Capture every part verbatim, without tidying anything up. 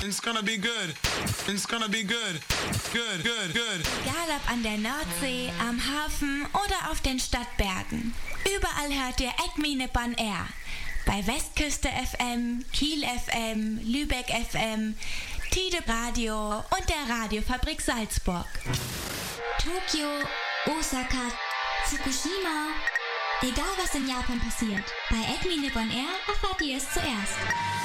It's gonna be good. It's gonna be good. Good, good, good. Egal ob an der Nordsee, am Hafen oder auf den Stadtbergen. Überall hört ihr Acme Nippon Air. Bei Westküste F M, Kiel F M, Lübeck F M, Tide Radio und der Radiofabrik Salzburg. Tokio, Osaka, Fukushima. Egal was in Japan passiert, bei Acme Nippon Air erfahrt ihr es zuerst.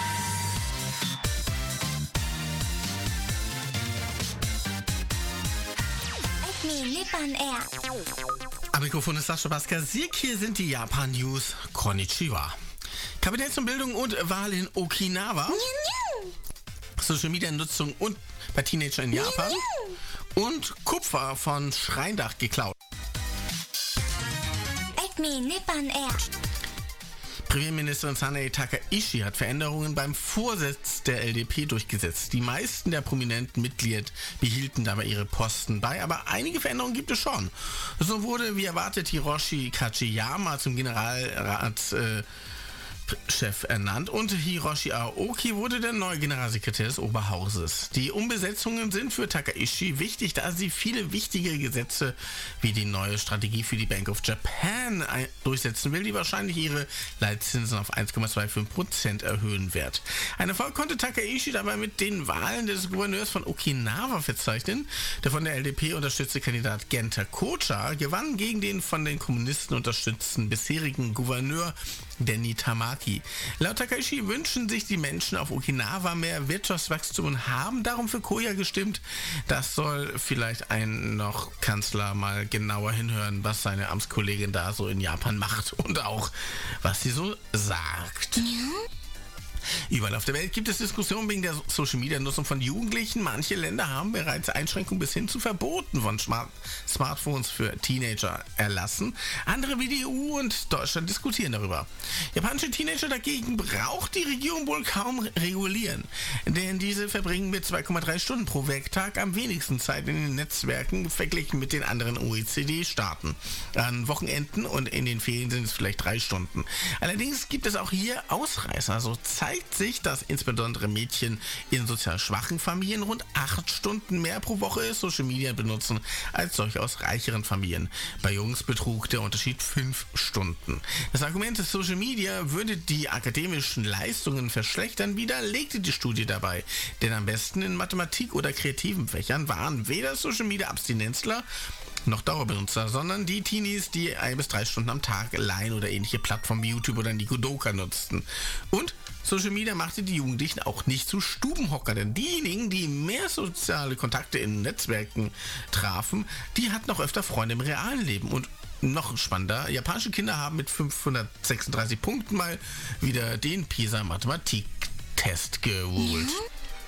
Acme Nippon Air. Am Mikrofon ist Sascha Baskasik, hier sind die Japan-News. Konnichiwa. Kabinetts- und Bildung und Wahl in Okinawa. Social-Media-Nutzung und bei Teenager in Japan. Und Kupfer von Schreindach geklaut. Acme Nippon Air. Premierministerin Sanae Takaichi hat Veränderungen beim Vorsitz der L D P durchgesetzt. Die meisten der prominenten Mitglieder behielten dabei ihre Posten bei, aber einige Veränderungen gibt es schon. So wurde, wie erwartet, Hiroshi Kachiyama zum Generalrat äh, Chef ernannt und Hiroshi Aoki wurde der neue Generalsekretär des Oberhauses. Die Umbesetzungen sind für Takaichi wichtig, da sie viele wichtige Gesetze wie die neue Strategie für die Bank of Japan durchsetzen will, die wahrscheinlich ihre Leitzinsen auf eins Komma fünfundzwanzig Prozent erhöhen wird. Ein Erfolg konnte Takaichi dabei mit den Wahlen des Gouverneurs von Okinawa verzeichnen. Der von der L D P unterstützte Kandidat Genta Kocha gewann gegen den von den Kommunisten unterstützten bisherigen Gouverneur Denny Tamaki. Laut Takaichi wünschen sich die Menschen auf Okinawa mehr Wirtschaftswachstum und haben darum für Koya gestimmt. Das soll vielleicht ein noch Kanzler mal genauer hinhören, was seine Amtskollegin da so in Japan macht und auch, was sie so sagt. Ja? Überall auf der Welt gibt es Diskussionen wegen der Social-Media-Nutzung von Jugendlichen. Manche Länder haben bereits Einschränkungen bis hin zu Verboten von Smart- Smartphones für Teenager erlassen. Andere wie die E U und Deutschland diskutieren darüber. Japanische Teenager dagegen braucht die Regierung wohl kaum regulieren, denn diese verbringen mit zwei Komma drei Stunden pro Werktag am wenigsten Zeit in den Netzwerken verglichen mit den anderen O E C D-Staaten. An Wochenenden und in den Ferien sind es vielleicht drei Stunden. Allerdings gibt es auch hier Ausreißer, so zeigt sich, dass insbesondere Mädchen in sozial schwachen Familien rund acht Stunden mehr pro Woche Social Media benutzen als solche aus reicheren Familien. Bei Jungs betrug der Unterschied fünf Stunden. Das Argument des Social Media würde die akademischen Leistungen verschlechtern, widerlegte die Studie dabei. Denn am besten in Mathematik oder kreativen Fächern waren weder Social Media Abstinenzler noch Dauerbenutzer, sondern die Teenies, die ein bis drei Stunden am Tag Line oder ähnliche Plattformen wie YouTube oder Nikodoka nutzten. Und Social Media machte die Jugendlichen auch nicht zu Stubenhocker, denn diejenigen, die mehr soziale Kontakte in Netzwerken trafen, die hatten auch öfter Freunde im realen Leben. Und noch spannender, japanische Kinder haben mit fünfhundertsechsunddreißig Punkten mal wieder den PISA-Mathematik-Test geholt. Mhm.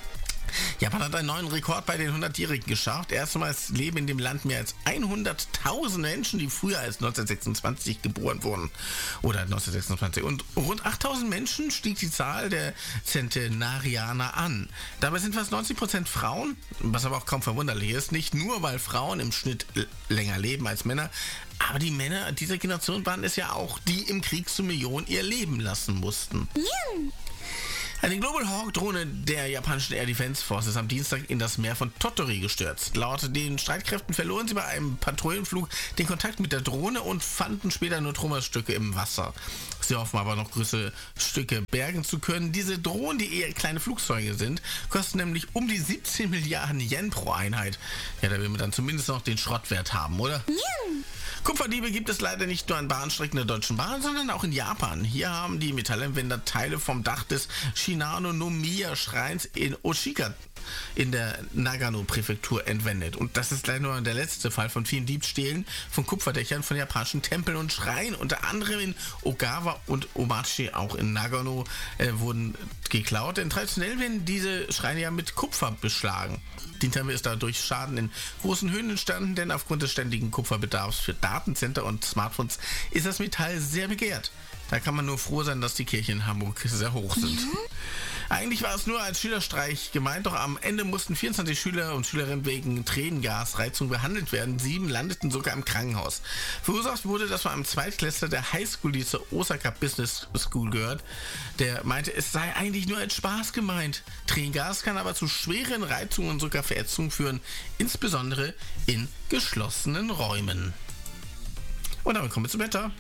Japan hat einen neuen Rekord bei den hundertjährigen geschafft. Erstmals leben in dem Land mehr als hunderttausend Menschen, die früher als neunzehnhundertsechsundzwanzig geboren wurden. Oder neunzehnhundertsechsundzwanzig. Und rund achttausend Menschen stieg die Zahl der Zentenarianer an. Dabei sind fast neunzig Prozent Frauen, was aber auch kaum verwunderlich ist. Nicht nur, weil Frauen im Schnitt länger leben als Männer, aber die Männer dieser Generation waren es ja auch, die im Krieg zu Millionen ihr Leben lassen mussten. Ja. Eine Global Hawk-Drohne der japanischen Air Defense Force ist am Dienstag in das Meer von Tottori gestürzt. Laut den Streitkräften verloren sie bei einem Patrouillenflug den Kontakt mit der Drohne und fanden später nur Trümmerstücke im Wasser. Sie hoffen aber noch größere Stücke bergen zu können. Diese Drohnen, die eher kleine Flugzeuge sind, kosten nämlich um die siebzehn Milliarden Yen pro Einheit. Ja, da will man dann zumindest noch den Schrottwert haben, oder? Ja. Kupferdiebe gibt es leider nicht nur an Bahnstrecken der Deutschen Bahn, sondern auch in Japan. Hier haben die Metallentwender Teile vom Dach des Shinano no Miya Schreins in Oshika in der Nagano-Präfektur entwendet. Und das ist leider nur der letzte Fall von vielen Diebstählen von Kupferdächern von japanischen Tempeln und Schreinen. Unter anderem in Ogawa und Omachi, auch in Nagano, äh, wurden geklaut. Denn traditionell werden diese Schreine ja mit Kupfer beschlagen. Die Tempel ist dadurch Schaden in großen Höhen entstanden, denn aufgrund des ständigen Kupferbedarfs für Datencenter und Smartphones ist das Metall sehr begehrt. Da kann man nur froh sein, dass die Kirchen in Hamburg sehr hoch sind. Mhm. Eigentlich war es nur als Schülerstreich gemeint, doch am Ende mussten vierundzwanzig Schüler und Schülerinnen wegen Tränengasreizung behandelt werden. Sieben landeten sogar im Krankenhaus. Verursacht wurde das von einem Zweitklässler der Highschool, die zur Osaka Business School gehört. Der meinte, es sei eigentlich nur als Spaß gemeint. Tränengas kann aber zu schweren Reizungen und sogar Verätzungen führen, insbesondere in geschlossenen Räumen. Und damit kommen wir zum Wetter.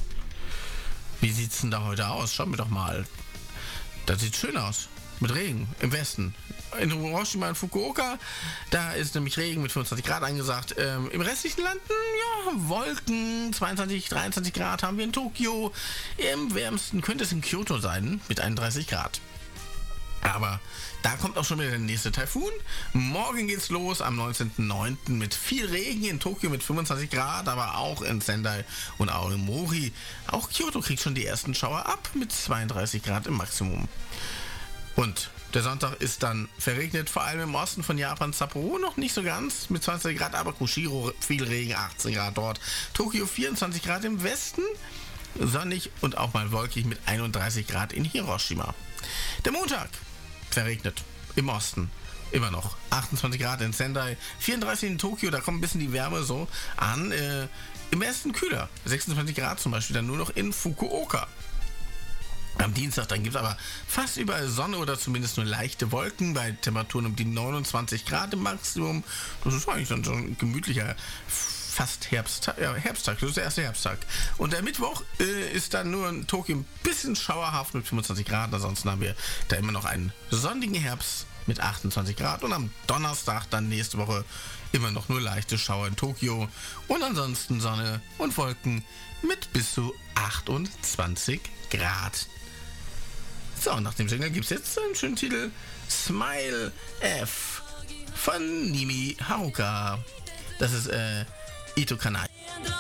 Wie sieht's denn da heute aus? Schauen wir doch mal. Das sieht schön aus. Mit Regen im Westen. In Hiroshima und Fukuoka, da ist nämlich Regen mit fünfundzwanzig Grad angesagt. Ähm, Im restlichen Land, ja, Wolken, zweiundzwanzig, dreiundzwanzig Grad haben wir in Tokio. Im wärmsten könnte es in Kyoto sein, mit einunddreißig Grad. Aber da kommt auch schon wieder der nächste Taifun. Morgen geht's los am neunzehnten neunten mit viel Regen in Tokio mit fünfundzwanzig Grad, aber auch in Sendai und Aomori. Auch Kyoto kriegt schon die ersten Schauer ab mit zweiunddreißig Grad im Maximum. Und der Sonntag ist dann verregnet, vor allem im Osten von Japan. Sapporo noch nicht so ganz mit zwanzig Grad, aber Kushiro viel Regen, achtzehn Grad dort. Tokio vierundzwanzig Grad im Westen, sonnig und auch mal wolkig mit einunddreißig Grad in Hiroshima. Der Montag verregnet im Osten. Immer noch. achtundzwanzig Grad in Sendai, vierunddreißig in Tokio, da kommt ein bisschen die Wärme so an. Äh, Im Westen kühler. sechsundzwanzig Grad zum Beispiel dann nur noch in Fukuoka. Am Dienstag dann gibt es aber fast überall Sonne oder zumindest nur leichte Wolken bei Temperaturen um die neunundzwanzig Grad im Maximum. Das ist eigentlich dann so ein gemütlicher fast Herbsttag, ja, Herbsttag, das ist der erste Herbsttag. Und der Mittwoch äh, ist dann nur in Tokio ein bisschen schauerhaft mit fünfundzwanzig Grad. Ansonsten haben wir da immer noch einen sonnigen Herbst mit achtundzwanzig Grad. Und am Donnerstag dann nächste Woche immer noch nur leichte Schauer in Tokio. Und ansonsten Sonne und Wolken mit bis zu achtundzwanzig Grad. So, und nach dem Jingle gibt es jetzt einen schönen Titel Smile F von Nimi Haruka. Das ist äh, Ito Kanai.